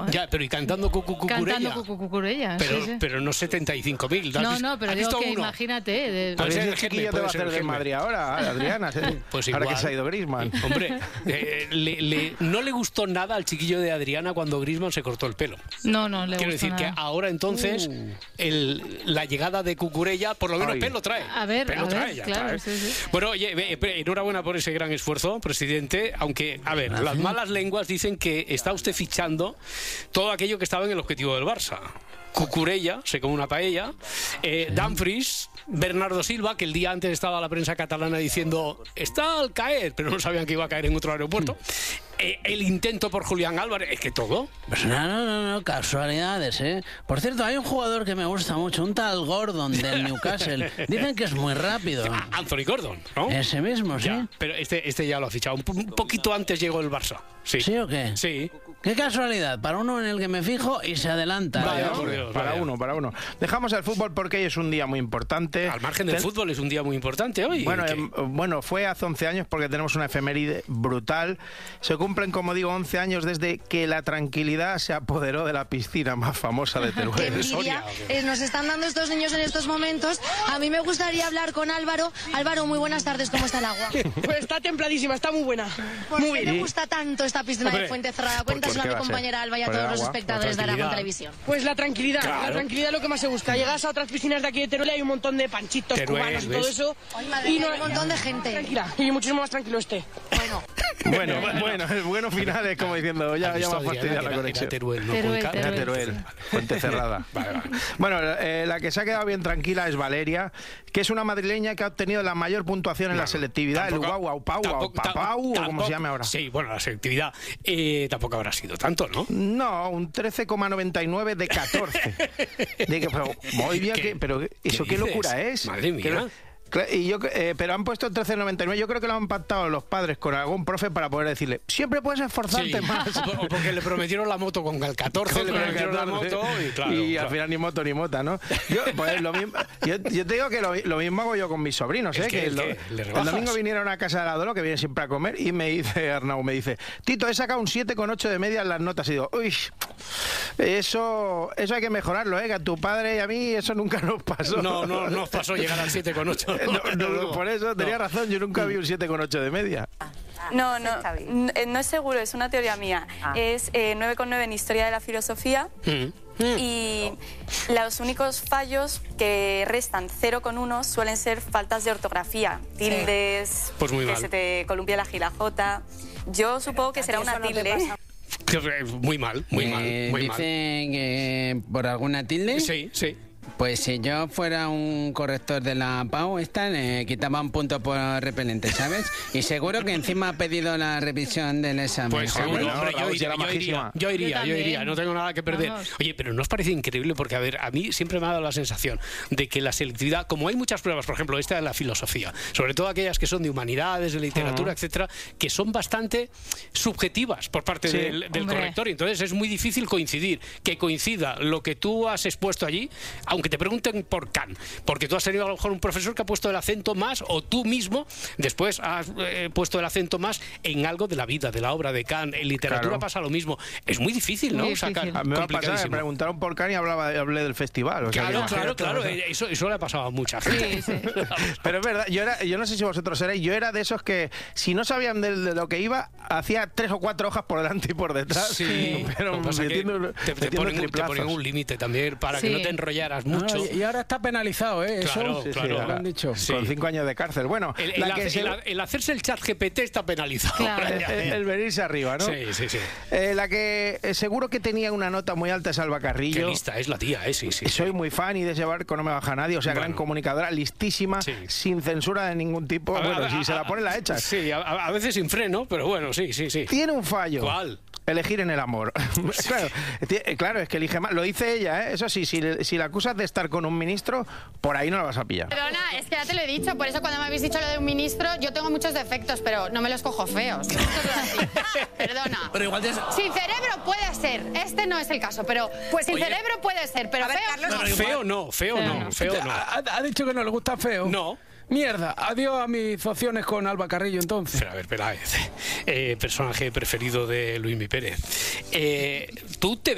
Ya, pero y cantando Cucurella. Cantando Cucurella, pero, sí. pero no 75.000. No, pero digo que imagínate. Puede ser el el chiquillo te va a hacer de Madrid ahora, Adriana. Pues ahora igual. que se ha ido Griezmann. Hombre, no le gustó nada al chiquillo de Adriana cuando Griezmann se cortó el pelo. No le Quiero gustó decir nada. que ahora entonces la llegada de Cucurella por lo menos pelo trae. A ver, ya claro, trae. sí. Bueno, oye, enhorabuena por ese gran esfuerzo, presidente, aunque, a ver, las malas lenguas dicen que está usted fichando todo aquello que estaba en el objetivo del Barça. Cucurella, se come una paella, Dumfries, Bernardo Silva, que el día antes estaba la prensa catalana diciendo está al caer, pero no sabían que iba a caer en otro aeropuerto. El intento por Julián Álvarez, es que todo. Pues no, casualidades, ¿eh? Por cierto, hay un jugador que me gusta mucho, un tal Gordon del Newcastle. Dicen que es muy rápido. Anthony Gordon, ¿no? Ese mismo, sí. Ya, pero este ya lo ha fichado. Un poquito antes llegó el Barça. Sí. ¿Sí o qué? Sí. Qué casualidad, para uno en el que me fijo y se adelanta. Vaya, ¿no? por Dios, Para vaya. uno. Dejamos el fútbol porque hoy es un día muy importante. Al margen del fútbol es un día muy importante hoy. Bueno, fue hace 11 años porque tenemos una efeméride brutal. Se cumplen, como digo, 11 años desde que la tranquilidad se apoderó de la piscina más famosa de Qué Teruel. envidia nos están dando estos niños en estos momentos. A mí me gustaría hablar con Álvaro. Álvaro, muy buenas tardes, ¿cómo está el agua? Pues está templadísima, está muy buena. ¿Por qué le gusta tanto esta piscina de Fuente Cerrada? Cuéntaselo a mi va a ser? compañera Alba y a Por el todos los agua, espectadores de Aragón tranquilidad. Televisión. Pues la tranquilidad, Claro. la tranquilidad es lo que más se busca. Llegas a otras piscinas de aquí de Teruel y hay un montón de panchitos Teruel, cubanos y ¿ves? todo eso. Ay, madre mía, hay un montón de gente. Tranquila, y muchísimo más tranquilo esté. Bueno, Bueno, finales, como diciendo, ya me ha fastidiado la conexión. Teruel, no Teruel, Cuenca. Teruel. Teruel, Fuente Cerrada. Vale. Bueno, la que se ha quedado bien tranquila es Valeria, que es una madrileña que ha obtenido la mayor puntuación en la selectividad, el Guau-Guau-Pau, o como se llame ahora. Sí, bueno, la selectividad tampoco habrá sido tanto, ¿no? No, un 13,99 de 14. Pero, muy bien, pero ¿eso qué dices? locura es? Madre mía. Pero han puesto 13,99. Yo creo que lo han pactado los padres con algún profe para poder decirle, siempre puedes esforzarte Sí, más. porque le prometieron la moto con el 14, le prometieron la moto y claro. Al final ni moto ni mota, ¿no? Yo te digo que lo mismo hago yo con mis sobrinos, Es ¿eh? que el le rebajas. domingo vinieron a casa de Adolo, que viene siempre a comer, y me dice Arnau, Tito, he sacado un 7,8 de media en las notas. Y digo, uy, eso hay que mejorarlo, ¿eh? Que a tu padre y a mí eso nunca nos pasó. No nos pasó llegar al 7,8. No, por eso tenía razón, yo nunca vi un 7,8 de media. No es seguro, es una teoría mía. Es 9,9 en Historia de la Filosofía y los únicos fallos que restan 0,1 suelen ser faltas de ortografía, tildes, Pues muy que mal. se te columpia la J. Yo supongo que será una tilde. Muy mal, muy mal. Dicen que por alguna tilde. Sí. Pues si yo fuera un corrector de la PAU, le quitaba un punto por repelente, ¿sabes? Y seguro que encima ha pedido la revisión del examen. Pues seguro, Bueno, hombre, Raúl, si era majísima. yo iría, no tengo nada que perder. Vamos. Oye, pero ¿no os parece increíble? Porque, a ver, a mí siempre me ha dado la sensación de que la selectividad, como hay muchas pruebas, por ejemplo, esta de la filosofía, sobre todo aquellas que son de humanidades, de literatura, etcétera, que son bastante subjetivas por parte del Hombre. corrector, y entonces es muy difícil coincidir, que coincida lo que tú has expuesto allí, aunque te pregunten por Kant, porque tú has tenido a lo mejor un profesor que ha puesto el acento más, o tú mismo después has puesto el acento más en algo de la vida, de la obra de Kant. En literatura Claro. pasa lo mismo. Es muy difícil, ¿no? Muy difícil. Sacar, A mí me va a pasar, me complicadísimo. preguntaron por Can y hablé del festival. O sea, que Claro, imagínate. eso le ha pasado a mucha gente. Sí. Pero es verdad, yo no sé si vosotros erais, yo era de esos que si no sabían de lo que iba, hacía 3 o 4 hojas por delante y por detrás. Sí, pero lo que pasa es que metiendo te ponen triplazos. un límite también para que Sí. no te enrollaras mucho. Y ahora está penalizado, ¿eh? Claro, Eso, claro. lo han dicho. Sí. Con 5 años de cárcel. Bueno, El hacerse el chat GPT está penalizado. Claro. el venirse arriba, ¿no? Sí. La que seguro que tenía una nota muy alta es Alba Qué Carrillo. lista es la tía, sí. Soy muy fan y de ese barco no me baja nadie. O sea, Bueno. gran comunicadora, listísima, Sí. sin censura de ningún tipo. Bueno, si se la pone, la echas. Sí, a veces sin freno, pero bueno, sí. Tiene un fallo. ¿Cuál? Elegir en el amor. claro, es que elige más. Lo dice ella, ¿eh? Eso sí, si la acusas de estar con un ministro, por ahí no la vas a pillar. Perdona, es que ya te lo he dicho, por eso cuando me habéis dicho lo de un ministro, yo tengo muchos defectos, pero no me los cojo feos. Esto es así. Perdona. Pero igual Sin cerebro puede ser, este no es el caso, pero pues sin cerebro puede ser, pero feo no. Feo no. ¿Ha dicho que no le gusta feo? No. Mierda, adiós a mis opciones con Alba Carrillo entonces. Pero a ver, Peláez, personaje preferido de Luismi Pérez. ¿Tú te